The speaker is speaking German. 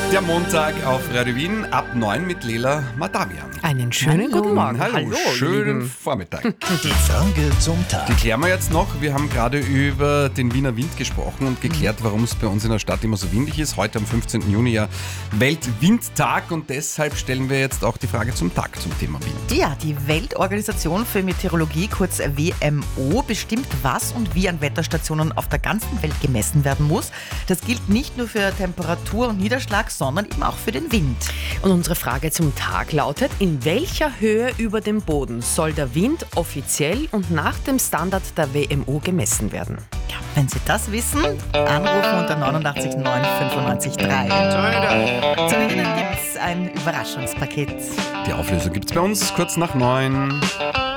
Der Montag auf Radio Wien ab 9 mit Lela Madavian. Einen schönen guten Morgen. Hallo, schönen Lieben. Vormittag. Die Frage zum Tag. Die klären wir jetzt noch. Wir haben gerade über den Wiener Wind gesprochen und geklärt, warum es bei uns in der Stadt immer so windig ist. Heute am 15. Juni ja Weltwindtag und deshalb stellen wir jetzt auch die Frage zum Tag zum Thema Wind. Ja, die Weltorganisation für Meteorologie, kurz WMO, bestimmt, was und wie an Wetterstationen auf der ganzen Welt gemessen werden muss. Das gilt nicht nur für Temperatur und Niederschlag, sondern eben auch für den Wind. Und unsere Frage zum Tag lautet: In welcher Höhe über dem Boden soll der Wind offiziell und nach dem Standard der WMO gemessen werden? Ja, wenn Sie das wissen, anrufen unter 89 9 95 3. Zu Ihnen gibt es ein Überraschungspaket. Die Auflösung gibt's bei uns kurz nach 9.